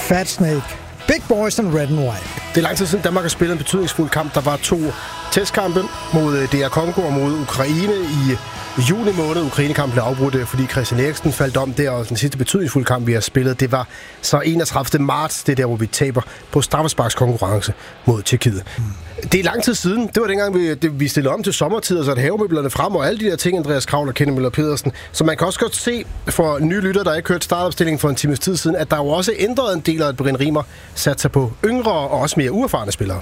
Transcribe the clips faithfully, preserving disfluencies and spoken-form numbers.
Fat Snake. Big Boys and Red and White. Det er lang tid siden Danmark har spillet en betydningsfuld kamp. Der var to testkampe mod D R Congo og mod Ukraine i juni måned. Ukraine-kampen blev afbrudt, fordi Christian Eriksen faldt om der, og den sidste betydningsfulde kamp, vi har spillet, det var så enogtredivte marts, det der, hvor vi taber på straffesparkskonkurrence mod Tjekkiet. Mm. Det er lang tid siden. Det var dengang, vi, det, vi stillede om til sommertid, og så havemøblerne frem, og alle de der ting, Andreas Kravl og Kenneth Møller Pedersen. Så man kan også godt se, for nye lytter, der ikke hørt startopstillingen for en times tid siden, at der jo også ændret en del af, at Brian Riemer satte sig på yngre og også mere uerfarne spillere.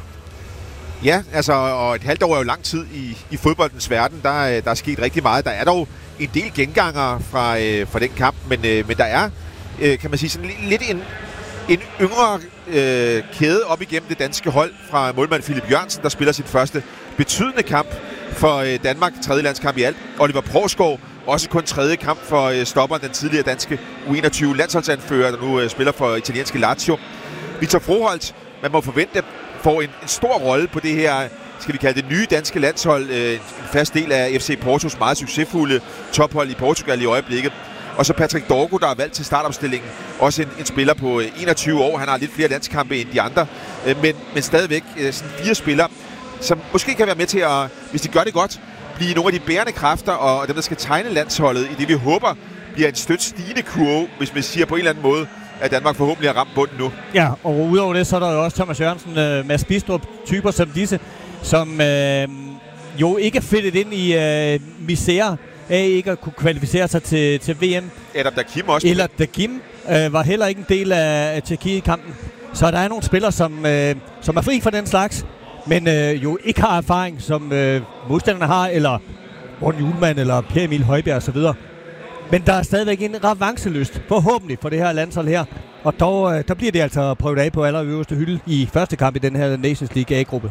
Ja, altså, og et halvt år er jo lang tid i, i fodboldens verden. Der, der er sket rigtig meget. Der er dog en del genganger fra, øh, fra den kamp, men, øh, men der er, øh, kan man sige, sådan lidt en, en yngre øh, kæde op igennem det danske hold fra målmand Philip Jørgensen, der spiller sin første betydende kamp for øh, Danmark, tredje landskamp i alt. Oliver Provsgaard, også kun tredje kamp for øh, stopperen, den tidligere danske U enogtyve landsholdsanfører, der nu øh, spiller for italienske Lazio. Victor Froholt, man må forvente, får en, en stor rolle på det her, skal vi kalde det, nye danske landshold. Øh, en fast del af F C Portos meget succesfulde tophold i Portugal i øjeblikket. Og så Patrick Dorgo, der er valgt til startopstillingen. Også en, en spiller på øh, enogtyve år. Han har lidt flere landskampe end de andre. Øh, men, men stadigvæk øh, sådan fire spillere, som måske kan være med til at, hvis de gør det godt, blive nogle af de bærende kræfter og dem, der skal tegne landsholdet i det, vi håber bliver en stødt stigende kurve, hvis man siger på en eller anden måde, at Danmark forhåbentlig har ramt bunden nu. Ja, og udover det, så er der jo også Thomas Jørgensen, øh, Mads Bistrup, typer som disse, som øh, jo ikke er fedtet ind i øh, misære af ikke at kunne kvalificere sig til, til V M. Adam Dakim også. Eller Dakim øh, var heller ikke en del af, af Tjekkiet-kampen. Så der er nogle spillere, som, øh, som er fri for den slags, men øh, jo ikke har erfaring, som øh, modstanderne har, eller Morten Hjulmand, eller Per Emil Højbjerg osv. Men der er stadigvæk en revanchelyst, forhåbentlig, for det her landshold her. Og dog, der bliver det altså prøvet af på allerøverste hylde i første kamp i den her Nations League A-gruppe.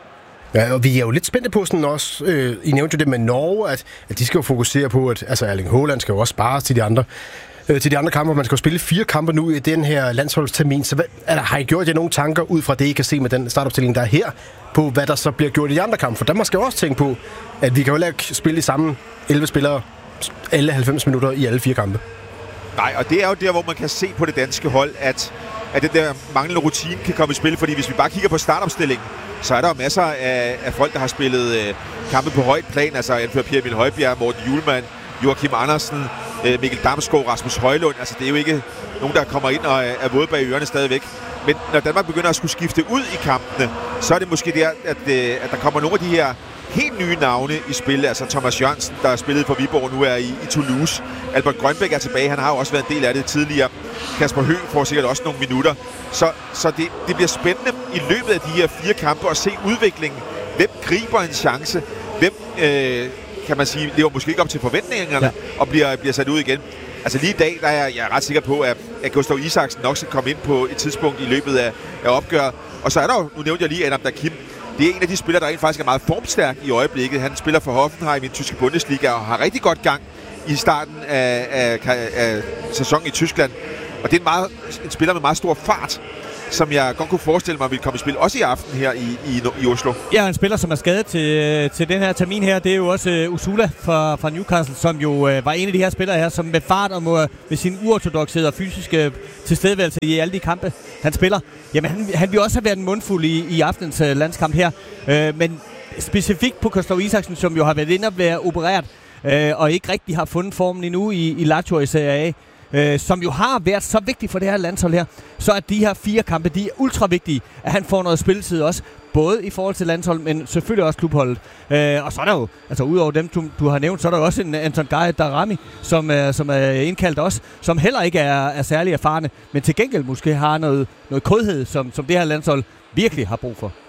Ja, og vi er jo lidt spændte på sådan også, øh, I nævnte det med Norge, at, at de skal jo fokusere på, at altså Erling Haaland skal jo også spares til de andre, øh, til de andre kampe, man skal jo spille fire kampe nu i den her landsholdstermin. Så hvad, er der, har I gjort jer nogle tanker ud fra det, I kan se med den startopstilling, der er her, på hvad der så bliver gjort i de andre kampe? For der skal jo også tænke på, at vi kan jo ikke spille de samme elleve spillere alle halvfems minutter i alle fire kampe. Nej, og det er jo der, hvor man kan se på det danske hold, at, at den der manglende rutine kan komme i spil, fordi hvis vi bare kigger på startopstillingen, så er der jo masser af, af folk, der har spillet øh, kampe på højt plan, altså anfører Per Emil Højbjerg, Morten Hjulmand, Joachim Andersen, øh, Mikkel Damsgaard, Rasmus Højlund. Altså det er jo ikke nogen, der kommer ind og er våde bag ørerne stadigvæk. Men når Danmark begynder at skulle skifte ud i kampene, så er det måske der, at, øh, at der kommer nogle af de her helt nye navne i spil. Altså Thomas Jørgensen, der er spillet for Viborg, nu er i, i Toulouse. Albert Grønbæk er tilbage, han har jo også været en del af det tidligere. Kasper Høgh får sikkert også nogle minutter. Så, så det, det bliver spændende i løbet af de her fire kampe at se udviklingen. Hvem griber en chance? Hvem, øh, kan man sige, lever måske ikke op til forventningerne, ja, og bliver, bliver sat ud igen? Altså lige i dag, der er jeg, jeg er ret sikker på, at, at Gustav Isaksen nok skal komme ind på et tidspunkt i løbet af, af opgøret. Og så er der jo, nu nævnte jeg lige Adam Dakim. Det er en af de spillere, der rent faktisk er meget formstærk i øjeblikket. Han spiller for Hoffenheim i den tyske Bundesliga og har rigtig godt gang i starten af, af, af sæsonen i Tyskland. Og det er en, meget, en spiller med meget stor fart, som jeg godt kunne forestille mig vil komme i spil også i aften her i, i, i Oslo. Ja, en spiller, som er skadet til, til den her termin her, det er jo også uh, Usula fra, fra Newcastle, som jo uh, var en af de her spillere her, som med fart og uh, med sin uortodokshed og fysiske tilstedeværelse i alle de kampe, han spiller. Jamen, han, han vil også have været en mundfuld i, i aftens uh, landskamp her. Uh, men specifikt på Gustav Isaksen, som jo har været inde og været opereret, uh, og ikke rigtig har fundet formen endnu i, i Lazio i Serie A, Øh, som jo har været så vigtigt for det her landshold her, så er de her fire kampe, de er ultra vigtige, at han får noget spilletid også, både i forhold til landshold, men selvfølgelig også klubholdet. Øh, og så er der jo, altså udover dem, du, du har nævnt, så er der jo også en Anton Gay Darami, som, er, som er indkaldt også, som heller ikke er, er særlig erfarne, men til gengæld måske har noget, noget kodhed, som, som det her landshold virkelig har brug for.